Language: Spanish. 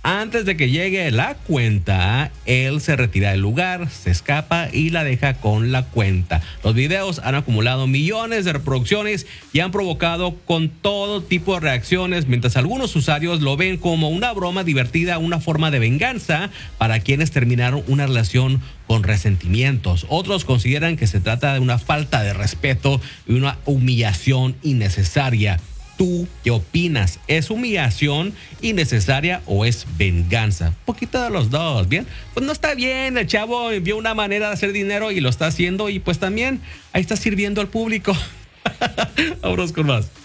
Antes de que llegue la cuenta, él se retira del lugar, se escapa y la deja con la cuenta. Los videos han acumulado millones de reproducciones y han provocado con todo tipo de reacciones, mientras algunos usuarios lo ven como una broma divertida, una forma de venganza para quienes terminaron una relación con resentimientos. Otros consideran que se trata de una falta de respeto y una humillación innecesaria. ¿Tú qué opinas? ¿Es humillación innecesaria o es venganza? Un poquito de los dos, ¿bien? Pues no está bien, el chavo vio una manera de hacer dinero y lo está haciendo y pues también ahí está sirviendo al público. Vámonos con más.